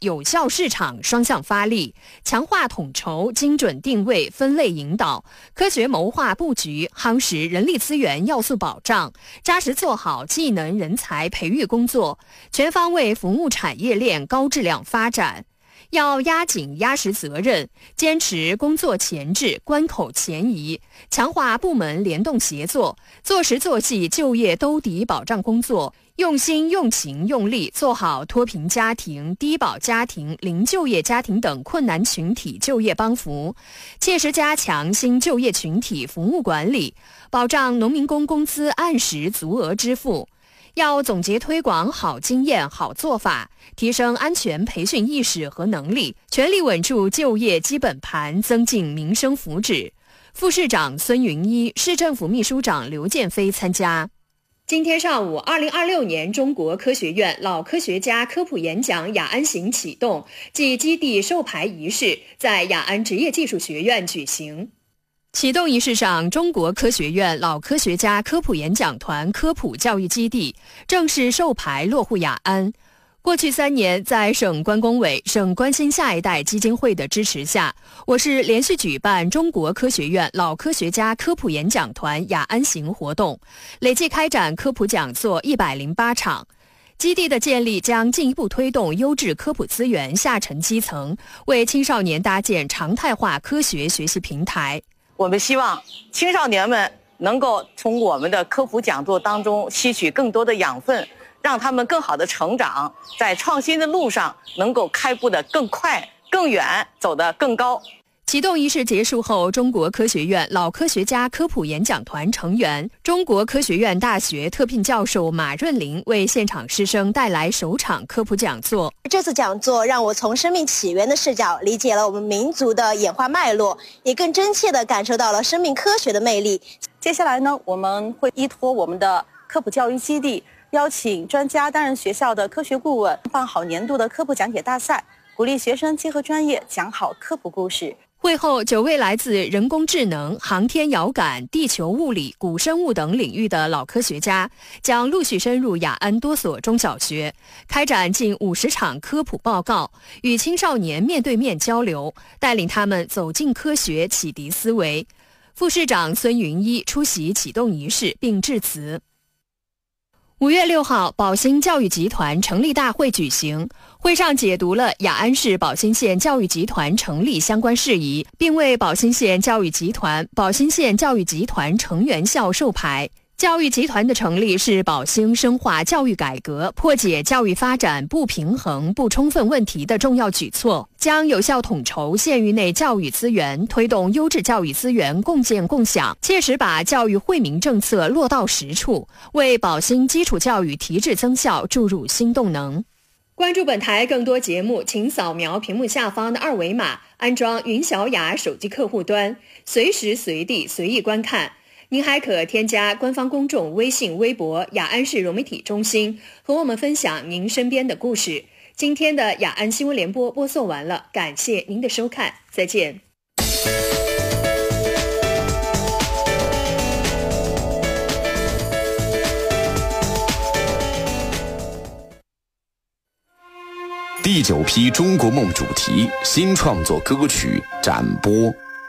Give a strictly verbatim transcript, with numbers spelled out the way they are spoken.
有效市场双向发力，强化统筹、精准定位、分类引导，科学谋划布局，夯实人力资源要素保障，扎实做好技能人才培育工作，全方位服务产业链高质量发展。要压紧压实责任，坚持工作前置、关口前移，强化部门联动协作，做实做细就业兜底保障工作，用心用情用力做好脱贫家庭、低保家庭、零就业家庭等困难群体就业帮扶，切实加强新就业群体服务管理，保障农民工工资按时足额支付。要总结推广好经验、好做法，提升安全培训意识和能力，全力稳住就业基本盘，增进民生福祉。副市长孙云一、市政府秘书长刘建飞参加。今天上午，二零二六年中国科学院老科学家科普演讲雅安行启动暨基地授牌仪式在雅安职业技术学院举行。启动仪式上，中国科学院老科学家科普演讲团科普教育基地正式授牌落户雅安。过去三年，在省关工委、省关心下一代基金会的支持下，我市连续举办中国科学院老科学家科普演讲团雅安行活动，累计开展科普讲座一百零八场。基地的建立将进一步推动优质科普资源下沉基层，为青少年搭建常态化科学学习平台。 我们希望青少年们能够从我们的科普讲座当中吸取更多的养分，让他们更好的成长，在创新的路上能够开步得更快、更远，走得更高。 启动仪式结束后，中国科学院老科学家科普演讲团成员、中国科学院大学特聘教授马润林为现场师生带来首场科普讲座。 这次讲座让我从生命起源的视角理解了我们民族的演化脉络，也更真切地感受到了生命科学的魅力。 接下来呢，我们会依托我们的科普教育基地，邀请专家担任学校的科学顾问，办好年度的科普讲解大赛，鼓励学生结合专业讲好科普故事。 会后，九位来自人工智能、航天遥感、地球物理、古生物等领域的老科学家将陆续深入雅安多所中小学，开展近五十场科普报告，与青少年面对面交流，带领他们走进科学，启迪思维。副市长孙云一出席启动仪式并致辞。五月六号，宝兴教育集团成立大会举行，会上解读了雅安市宝兴县教育集团成立相关事宜，并为宝兴县教育集团、宝兴县教育集团成员校授牌。教育集团的成立是宝兴深化教育改革、破解教育发展不平衡、不充分问题的重要举措，将有效统筹县域内教育资源，推动优质教育资源共建共享，切实把教育惠民政策落到实处，为宝兴基础教育提质增效注入新动能。关注本台更多节目，请扫描屏幕下方的二维码，安装云小雅手机客户端，随时随地随意观看。您还可添加官方公众微信、微博雅安市融媒体中心，和我们分享您身边的故事。今天的雅安新闻联播播送完了，感谢您的收看，再见。 第九批中国梦主题新创作歌曲展播。